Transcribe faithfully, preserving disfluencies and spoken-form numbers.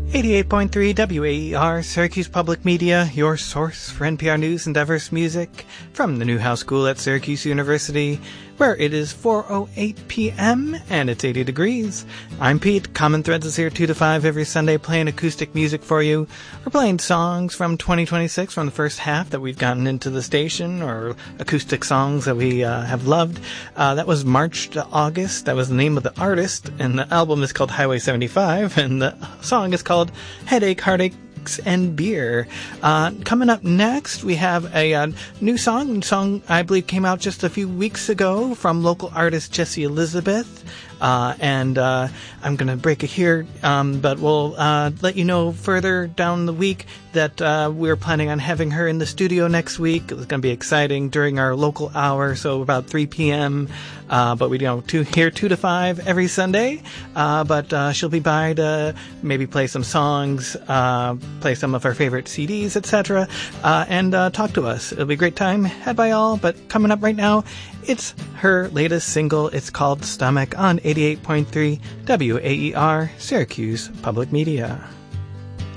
eighty-eight point three W A E R, Syracuse Public Media, your source for N P R news and diverse music from the Newhouse School at Syracuse University, where it is four oh eight p.m. and it's eighty degrees. I'm Pete. Common Threads is here two to five every Sunday playing acoustic music for you. We're playing songs from twenty twenty-six from the first half that we've gotten into the station, or acoustic songs that we uh, have loved. Uh, that was March to August. That was the name of the artist, and the album is called Highway seventy-five, and the song is called Headache, Heartache, and Beer. Uh, coming up next, we have a uh, new song. A song I believe came out just a few weeks ago from local artist Jessie Elizabeth. Uh, and uh, I'm going to break it here, um, but we'll uh, let you know further down the week that uh, we're planning on having her in the studio next week. It's going to be exciting during our local hour, so about three p.m. Uh, but we you know two, here two to five every Sunday. Uh, but uh, she'll be by to maybe play some songs, uh, play some of her favorite C Ds, et cetera, uh, and uh, talk to us. It'll be a great time had by all. But coming up right now, it's her latest single. It's called Stomach on eighty-eight point three W A E R, Syracuse Public Media.